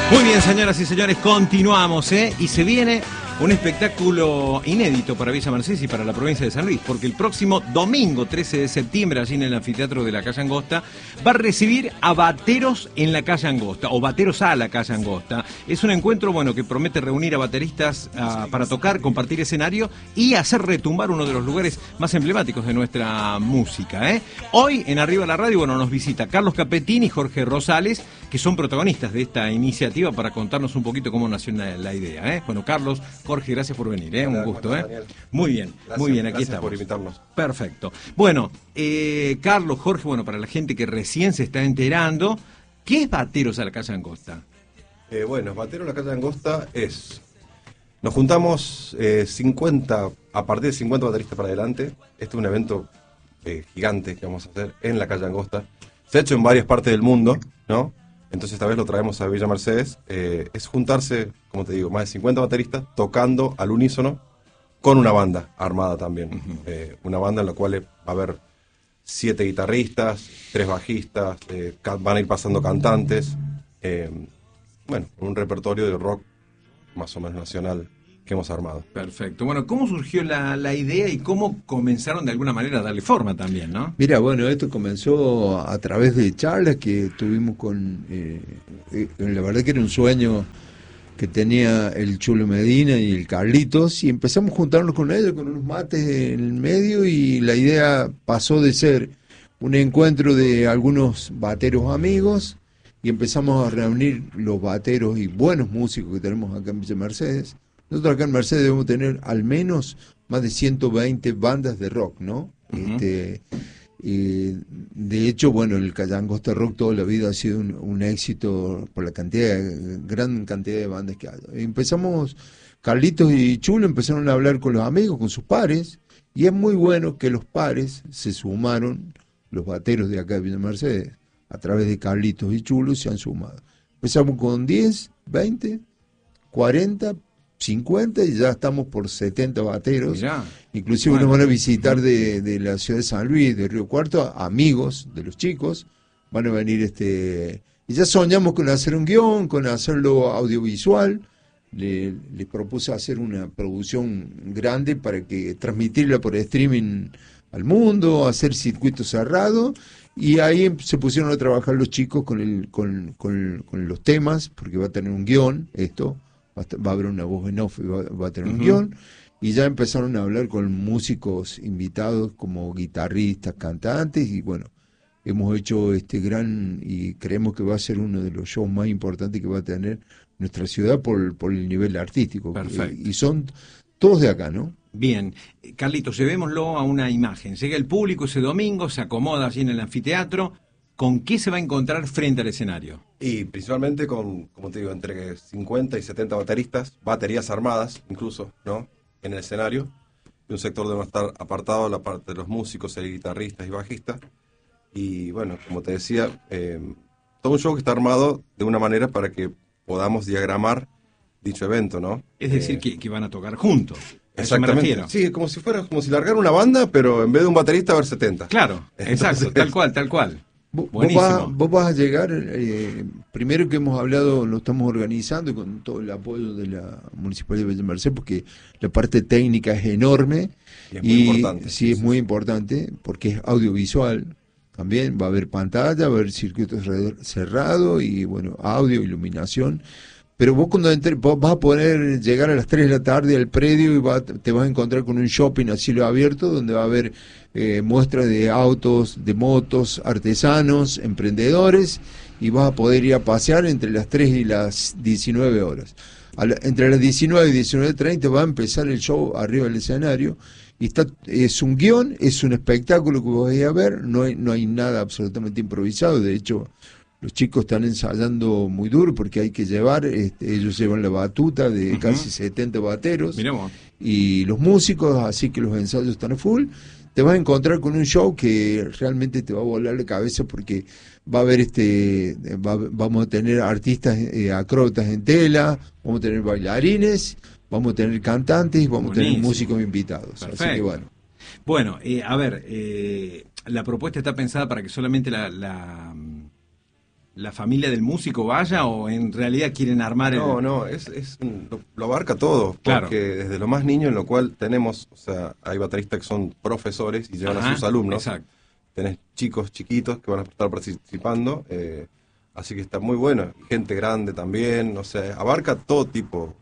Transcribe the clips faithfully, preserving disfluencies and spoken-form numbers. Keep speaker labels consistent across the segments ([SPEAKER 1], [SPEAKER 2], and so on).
[SPEAKER 1] Muy bien, señoras y señores, continuamos, ¿eh? Y se viene un espectáculo inédito para Villa Mercedes y para la provincia de San Luis, porque el próximo domingo trece de septiembre, allí en el anfiteatro de la calle Angosta, va a recibir a bateros en la calle Angosta, o bateros a la calle Angosta. Es un encuentro, bueno, que promete reunir a bateristas uh, para tocar, compartir escenario y hacer retumbar uno de los lugares más emblemáticos de nuestra música, ¿eh? Hoy, en Arriba la Radio, bueno, nos visita Carlos Capetini y Jorge Rosales, que son protagonistas de esta iniciativa para contarnos un poquito cómo nació la, la idea, ¿eh? Bueno, Carlos, Jorge, gracias por venir, ¿eh? Un gusto, ¿eh? Muy bien,
[SPEAKER 2] gracias,
[SPEAKER 1] muy bien, aquí
[SPEAKER 2] gracias
[SPEAKER 1] estamos.
[SPEAKER 2] por invitarnos.
[SPEAKER 1] Perfecto. Bueno, eh, Carlos, Jorge, bueno, para la gente que recién se está enterando, ¿qué es Bateros a la calle Angosta?
[SPEAKER 2] Eh, bueno, Bateros a la calle Angosta es... Nos juntamos eh, cincuenta, a partir de cincuenta bateristas para adelante. Este es un evento eh, gigante que vamos a hacer en la calle Angosta. Se ha hecho en varias partes del mundo, ¿no? Entonces esta vez lo traemos a Villa Mercedes. Eh, es juntarse, como te digo, más de cincuenta bateristas tocando al unísono con una banda armada también. Uh-huh. Eh, una banda en la cual va a haber siete guitarristas, tres bajistas, eh, van a ir pasando cantantes. Eh, bueno, un repertorio de rock más o menos nacional que hemos armado.
[SPEAKER 1] Perfecto. Bueno, ¿cómo surgió la, la idea y cómo comenzaron de alguna manera a darle forma también, no?
[SPEAKER 3] Mira, bueno, esto comenzó a través de charlas que tuvimos con... Eh, eh, la verdad que era un sueño que tenía el Chulo Medina y el Carlitos, y empezamos a juntarnos con ellos, con unos mates en el medio, y la idea pasó de ser un encuentro de algunos bateros amigos, y empezamos a reunir los bateros y buenos músicos que tenemos acá en Villa Mercedes. Nosotros acá en Mercedes debemos tener al menos más de ciento veinte bandas de rock, ¿no? Uh-huh. Este, eh, de hecho, bueno, el Calle Angosta Rock toda la vida ha sido un, un éxito por la cantidad, gran cantidad de bandas que hay. Empezamos, Carlitos y Chulo empezaron a hablar con los amigos, con sus pares, y es muy bueno que los pares se sumaron, los bateros de acá de Villa Mercedes, a través de Carlitos y Chulo se han sumado. Empezamos con diez, veinte, cuarenta, cincuenta y ya estamos por setenta bateros. Mirá, inclusive bueno, nos van a visitar de, de la ciudad de San Luis, de Río Cuarto, amigos de los chicos, van a venir este y ya soñamos con hacer un guión, con hacerlo audiovisual. Le, les propuse hacer una producción grande para que transmitirla por streaming al mundo, hacer circuito cerrado, y ahí se pusieron a trabajar los chicos con el con, con, con los temas, porque va a tener un guión esto. Va a haber una voz en off y va, va a tener un uh-huh. guión, y ya empezaron a hablar con músicos invitados como guitarristas, cantantes, y bueno, hemos hecho este gran, y creemos que va a ser uno de los shows más importantes que va a tener nuestra ciudad por, por el nivel artístico.
[SPEAKER 1] Perfecto.
[SPEAKER 3] Y, y son todos de acá, ¿no?
[SPEAKER 1] Bien, Carlitos, llevémoslo a una imagen. Llega el público ese domingo, se acomoda allí en el anfiteatro. ¿Con qué se va a encontrar frente al escenario?
[SPEAKER 2] Y principalmente con, como te digo, entre cincuenta y setenta bateristas, baterías armadas incluso, ¿no? En el escenario. Y un sector debe estar apartado, la parte de los músicos, el guitarristas y bajistas. Y bueno, como te decía, eh, todo un show que está armado de una manera para que podamos diagramar dicho evento, ¿no?
[SPEAKER 1] Es decir, eh, que, que van a tocar juntos.
[SPEAKER 2] Exactamente. Sí, como si fuera, como si largara una banda, pero en vez de un baterista, a ver setenta.
[SPEAKER 1] Claro, Entonces, exacto, tal cual, tal cual.
[SPEAKER 3] Vos, vos, vas, vos vas a llegar, eh, primero que hemos hablado, lo estamos organizando con todo el apoyo de la Municipalidad de Villa Mercedes, porque la parte técnica es enorme
[SPEAKER 2] y es muy y, importante.
[SPEAKER 3] Sí, es muy importante, porque es audiovisual, también va a haber pantalla, va a haber circuito cerrado y bueno, audio, iluminación. Pero vos cuando entres, vos vas a poder llegar a las tres de la tarde al predio y va, te vas a encontrar con un shopping a cielo abierto donde va a haber eh, muestras de autos, de motos, artesanos, emprendedores, y vas a poder ir a pasear entre las tres y las diecinueve horas. A la, entre las diecinueve y diecinueve treinta va a empezar el show arriba del escenario, y está, es un guión, es un espectáculo que vos vais a ver, no hay, no hay nada absolutamente improvisado. De hecho, los chicos están ensayando muy duro porque hay que llevar, este, ellos llevan la batuta de uh-huh. casi setenta bateros.
[SPEAKER 1] Miremos.
[SPEAKER 3] Y los músicos, así que los ensayos están a full. Te vas a encontrar con un show que realmente te va a volar la cabeza, porque va a haber este, va, vamos a tener artistas eh, acróbatas en tela, vamos a tener bailarines, vamos a tener cantantes, vamos Buenísimo. a tener músicos invitados.
[SPEAKER 1] Perfecto.
[SPEAKER 3] Así que bueno.
[SPEAKER 1] Bueno, eh, a ver, eh, la propuesta está pensada para que solamente la, la la familia del músico vaya o en realidad quieren armar el...
[SPEAKER 2] No, no, es, es un- lo, lo abarca todo,
[SPEAKER 1] Claro.
[SPEAKER 2] porque desde lo más niño, en lo cual tenemos, o sea, hay bateristas que son profesores y llevan
[SPEAKER 1] Ajá,
[SPEAKER 2] a sus alumnos.
[SPEAKER 1] exacto.
[SPEAKER 2] Tenés chicos chiquitos que van a estar participando, eh, así que está muy bueno. Y gente grande también, o sea, abarca todo tipo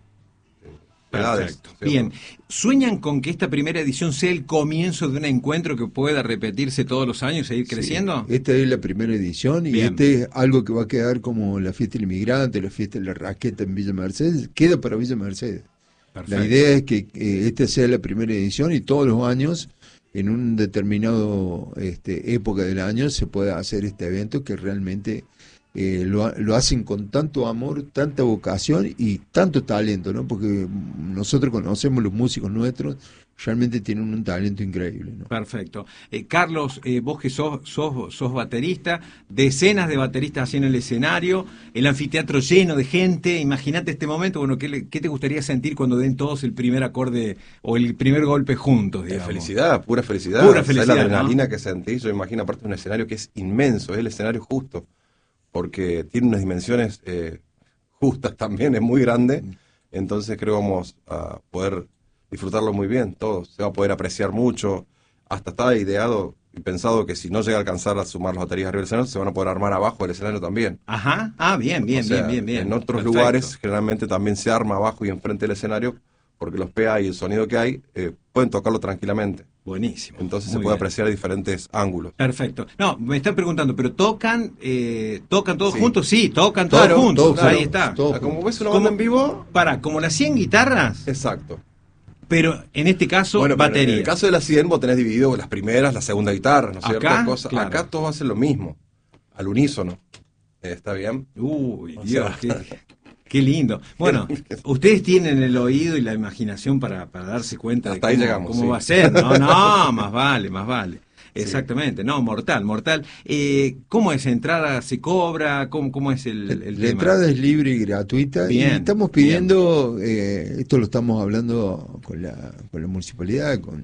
[SPEAKER 2] de edades.
[SPEAKER 1] Perfecto.
[SPEAKER 2] ¿no es cierto?
[SPEAKER 1] Bien, ¿sueñan con que esta primera edición sea el comienzo de un encuentro que pueda repetirse todos los años e ir creciendo?
[SPEAKER 3] Sí, esta es la primera edición y
[SPEAKER 1] Bien.
[SPEAKER 3] este es algo que va a quedar como la fiesta del inmigrante, la fiesta de la raqueta en Villa Mercedes, queda para Villa Mercedes.
[SPEAKER 1] Perfecto.
[SPEAKER 3] La idea es que eh, esta sea la primera edición y todos los años, en un determinado este, época del año, se pueda hacer este evento que realmente eh, lo, ha- lo hacen con tanto amor, tanta vocación y tanto talento, ¿no? Porque nosotros conocemos los músicos nuestros, realmente tienen un talento increíble, ¿no?
[SPEAKER 1] Perfecto. Eh, Carlos, eh, vos que sos, sos, sos baterista, decenas de bateristas así en el escenario, el anfiteatro lleno de gente, imagínate este momento, bueno, ¿qué, le- qué te gustaría sentir cuando den todos el primer acorde o el primer golpe juntos,
[SPEAKER 2] Eh,
[SPEAKER 1] digamos?
[SPEAKER 2] felicidad, pura felicidad.
[SPEAKER 1] Pura
[SPEAKER 2] ¿Sabés
[SPEAKER 1] felicidad,
[SPEAKER 2] la
[SPEAKER 1] ¿no?
[SPEAKER 2] adrenalina que sentís? Yo imagino, aparte, un escenario que es inmenso, es el escenario justo, porque tiene unas dimensiones eh, justas también, es muy grande, entonces creo que vamos a poder disfrutarlo muy bien, todo, se va a poder apreciar mucho, hasta está ideado y pensado que si no llega a alcanzar a sumar las baterías arriba del escenario, se van a poder armar abajo del escenario también.
[SPEAKER 1] Ajá, ah, bien, bien,
[SPEAKER 2] O sea,
[SPEAKER 1] bien, bien, bien.
[SPEAKER 2] En otros
[SPEAKER 1] Perfecto.
[SPEAKER 2] lugares generalmente también se arma abajo y enfrente del escenario, porque los P A y el sonido que hay eh, pueden tocarlo tranquilamente.
[SPEAKER 1] Buenísimo.
[SPEAKER 2] Entonces
[SPEAKER 1] Muy
[SPEAKER 2] se puede
[SPEAKER 1] bien.
[SPEAKER 2] apreciar diferentes ángulos.
[SPEAKER 1] Perfecto. No, me están preguntando, ¿pero tocan eh, tocan todos
[SPEAKER 2] Sí.
[SPEAKER 1] juntos? Sí, tocan todos
[SPEAKER 2] Claro,
[SPEAKER 1] juntos.
[SPEAKER 3] todos,
[SPEAKER 1] Ahí
[SPEAKER 3] claro,
[SPEAKER 1] está.
[SPEAKER 3] todos.
[SPEAKER 2] Ah, como ves una
[SPEAKER 1] ¿Cómo?
[SPEAKER 2] banda en vivo,
[SPEAKER 1] Para, como las cien guitarras,
[SPEAKER 2] exacto.
[SPEAKER 1] pero en este caso,
[SPEAKER 2] Bueno, pero
[SPEAKER 1] batería.
[SPEAKER 2] en el caso de las cien vos tenés dividido las primeras, la segunda guitarra, ¿no es cierto?
[SPEAKER 1] Acá,
[SPEAKER 2] Cosa-
[SPEAKER 1] claro.
[SPEAKER 2] Acá todos hacen lo mismo, al unísono. Eh, ¿Está bien?
[SPEAKER 1] Uy,
[SPEAKER 2] O
[SPEAKER 1] Dios,
[SPEAKER 2] sea-
[SPEAKER 1] qué, qué lindo. Bueno, ustedes tienen el oído y la imaginación para, para darse cuenta
[SPEAKER 2] Hasta
[SPEAKER 1] de
[SPEAKER 2] ahí
[SPEAKER 1] cómo,
[SPEAKER 2] llegamos,
[SPEAKER 1] cómo
[SPEAKER 2] sí.
[SPEAKER 1] va a ser. No, no, más vale, más vale. Exactamente, no, mortal, mortal. Eh, ¿Cómo es? ¿Entrada se cobra? ¿Cómo, cómo es el, el
[SPEAKER 3] La
[SPEAKER 1] tema?
[SPEAKER 3] entrada es libre y gratuita
[SPEAKER 1] Bien,
[SPEAKER 3] y estamos pidiendo, eh, esto lo estamos hablando con la, con la municipalidad, con,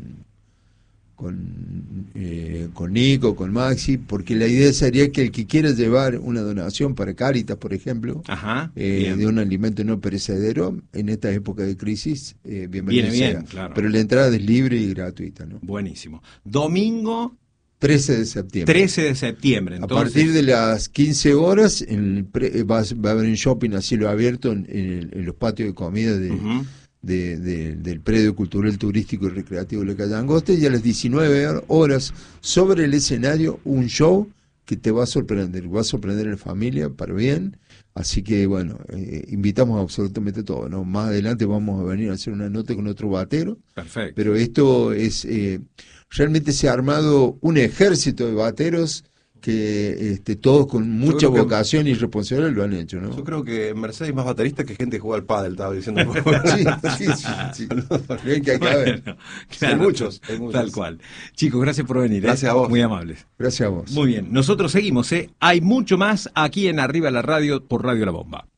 [SPEAKER 3] con, eh, con Nico, con Maxi, porque la idea sería que el que quiera llevar una donación para Cáritas, por ejemplo,
[SPEAKER 1] Ajá,
[SPEAKER 3] eh,
[SPEAKER 1] bien.
[SPEAKER 3] de un alimento no perecedero, en esta época de crisis, eh, bienvenido
[SPEAKER 1] Viene bien,
[SPEAKER 3] sea.
[SPEAKER 1] claro.
[SPEAKER 3] Pero la entrada es libre y gratuita, ¿no?
[SPEAKER 1] Buenísimo. Domingo
[SPEAKER 3] trece de septiembre.
[SPEAKER 1] trece de septiembre.
[SPEAKER 3] A
[SPEAKER 1] Entonces,
[SPEAKER 3] partir de las quince horas en el pre- va, va a haber un shopping a cielo abierto en, en el- en los patios de comida de,
[SPEAKER 1] Ujú.
[SPEAKER 3] de- de- del predio cultural, turístico y recreativo de la calle Angosta, y a las diecinueve horas sobre el escenario un show que te va a sorprender, va a sorprender a la familia para bien. Así que bueno, eh, invitamos absolutamente todo, ¿no? Más adelante vamos a venir a hacer una nota con otro batero,
[SPEAKER 1] Perfecto.
[SPEAKER 3] pero esto es, eh, realmente se ha armado un ejército de bateros que este, todos con mucha
[SPEAKER 2] creo que-
[SPEAKER 3] vocación y responsabilidad lo han hecho, ¿no?
[SPEAKER 2] Yo creo que en Mercedes hay más bateristas que gente que juega al pádel, estaba diciendo.
[SPEAKER 3] Sí, sí, sí, sí. Bien que acabe.
[SPEAKER 1] Bueno,
[SPEAKER 2] Hay muchos, hay muchos.
[SPEAKER 1] Tal cual. Chicos, gracias por venir. ¿eh?
[SPEAKER 2] Gracias a vos.
[SPEAKER 1] Muy amables.
[SPEAKER 3] Gracias a vos.
[SPEAKER 1] Muy bien. Nosotros seguimos, ¿eh? Hay mucho más aquí en Arriba la Radio por Radio La Bomba.